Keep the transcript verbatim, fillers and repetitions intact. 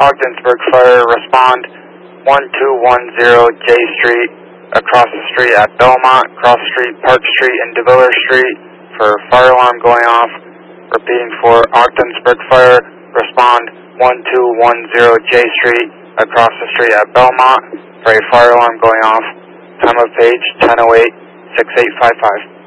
Ogdensburg Fire, respond one two one zero J Street, across the street at Belmont, cross street, Park Street, and DeVillers Street for fire alarm going off. Repeating for Ogdensburg Fire, respond one two one zero J Street, across the street at Belmont for a fire alarm going off. Time of page ten oh eight, six eight five five.